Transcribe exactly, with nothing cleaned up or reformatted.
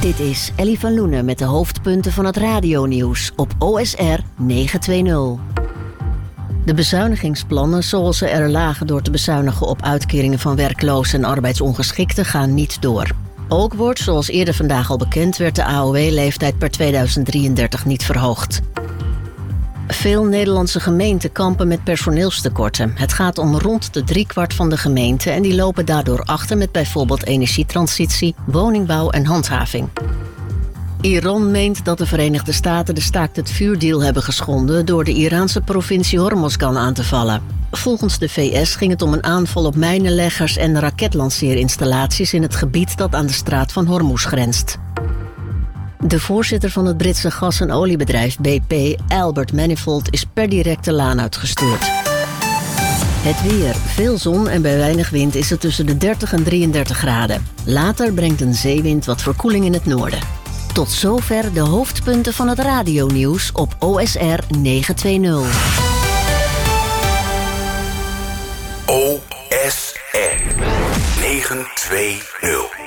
Dit is Ellie van Loenen met de hoofdpunten van het radionieuws op O S R negenhonderdtwintig. De bezuinigingsplannen zoals ze er lagen door te bezuinigen op uitkeringen van werklozen en arbeidsongeschikten gaan niet door. Ook wordt, zoals eerder vandaag al bekend werd, de A O W-leeftijd per tweeduizend drieëndertig niet verhoogd. Veel Nederlandse gemeenten kampen met personeelstekorten. Het gaat om rond de driekwart van de gemeenten en die lopen daardoor achter met bijvoorbeeld energietransitie, woningbouw en handhaving. Iran meent dat de Verenigde Staten de staakt-het-vuurdeal hebben geschonden door de Iraanse provincie Hormozgan aan te vallen. Volgens de V S ging het om een aanval op mijnenleggers en raketlanceerinstallaties in het gebied dat aan de straat van Hormuz grenst. De voorzitter van het Britse gas- en oliebedrijf B P, Albert Manifold, is per direct de laan uitgestuurd. Het weer. Veel zon en bij weinig wind is het tussen de dertig en drieëndertig graden. Later brengt een zeewind wat verkoeling in het noorden. Tot zover de hoofdpunten van het radionieuws op O S R negenhonderdtwintig. O S R negenhonderdtwintig.